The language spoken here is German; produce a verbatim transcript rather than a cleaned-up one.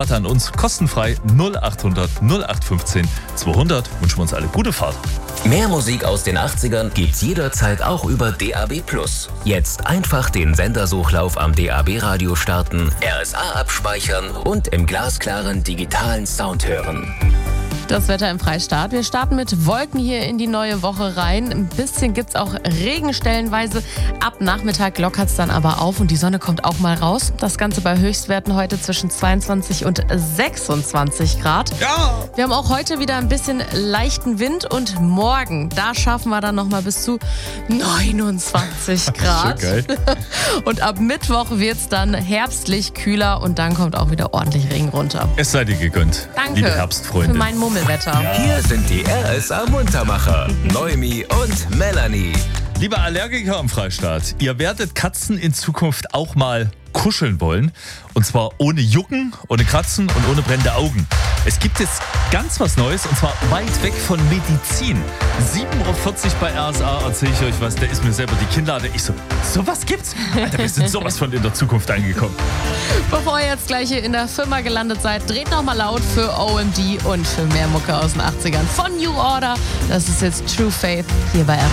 Rabatt an uns, kostenfrei null acht hundert null acht fünfzehn zweihundert. Wünschen wir uns alle gute Fahrt. Mehr Musik aus den achtzigern gibt's jederzeit auch über D A B plus. Jetzt einfach den Sendersuchlauf am D A B-Radio starten, R S A abspeichern und im glasklaren digitalen Sound hören. Das Wetter im Freistaat. Wir starten mit Wolken hier in die neue Woche rein. Ein bisschen gibt's auch Regen stellenweise. Ab Nachmittag lockert's dann aber auf und die Sonne kommt auch mal raus. Das Ganze bei Höchstwerten heute zwischen zweiundzwanzig und sechsundzwanzig Grad. Ja! Wir haben auch heute wieder ein bisschen leichten Wind und morgen, da schaffen wir dann nochmal bis zu neunundzwanzig Grad. Schön geil. Und ab Mittwoch wird's dann herbstlich kühler und dann kommt auch wieder ordentlich Regen runter. Es sei dir gegönnt, Danke liebe Herbstfreunde. für mein Mummelwetter. Hier sind die R S A-Muntermacher, Noemi und Melanie. Liebe Allergiker im Freistaat, ihr werdet Katzen in Zukunft auch mal kuscheln wollen. Und zwar ohne Jucken, ohne Kratzen und ohne brennende Augen. Es gibt jetzt ganz was Neues und zwar weit weg von Medizin. sieben Uhr vierzig bei R S A erzähle ich euch was, da ist mir selber die Kinnlade. Ich so, sowas gibt's? Alter, wir sind sowas von in der Zukunft angekommen. Bevor ihr jetzt gleich hier in der Firma gelandet seid, dreht nochmal laut für O M D und für mehr Mucke aus den achtzigern von New Order. Das ist jetzt True Faith hier bei R S A.